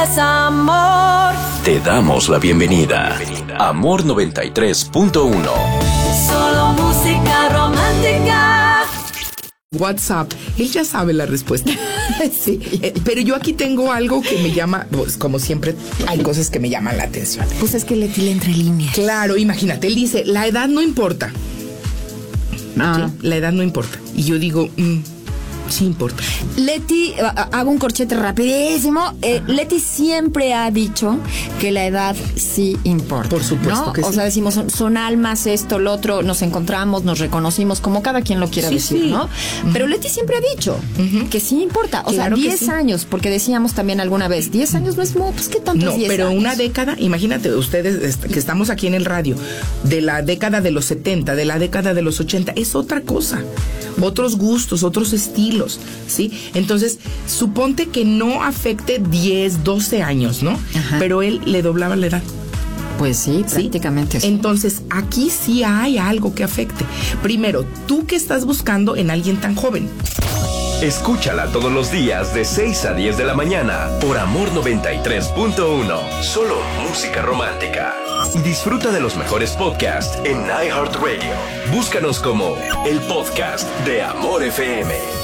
Es amor. Te damos la bienvenida. Amor 93.1. Solo música romántica. WhatsApp, él ya sabe la respuesta. Sí, pero yo aquí tengo algo que me llama, pues, como siempre, hay cosas que me llaman la atención. Pues es que Leti le entre líneas. Claro, imagínate, él dice, la edad no importa. ¿Sí? La edad no importa. Y yo digo, sí importa. Leti, hago un corchete rapidísimo. Leti siempre ha dicho que la edad sí importa. Por supuesto, ¿no? que sí. O sea, decimos, son almas, esto, lo otro, nos encontramos, nos reconocimos, como cada quien lo quiera decir, ¿no? Pero Leti siempre ha dicho que sí importa. O Claro sea, que 10 sí. años, porque decíamos también alguna vez, 10 años no es mucho, pues ¿qué tanto No, es 10 pero años? una década, imagínate ustedes que estamos aquí en el radio, de la década de los 70, de la década de los 80, es otra cosa. Otros gustos, otros estilos, ¿sí? Entonces, suponte que no afecte 10, 12 años, ¿no? Ajá. Pero él le doblaba la edad. Pues sí, ¿Sí? prácticamente sí. Entonces, aquí sí hay algo que afecte. Primero, ¿tú qué estás buscando en alguien tan joven? Escúchala todos los días de 6 a 10 de la mañana por Amor 93.1. Solo música romántica. Y disfruta de los mejores podcasts en iHeartRadio. Búscanos como el podcast de Amor FM.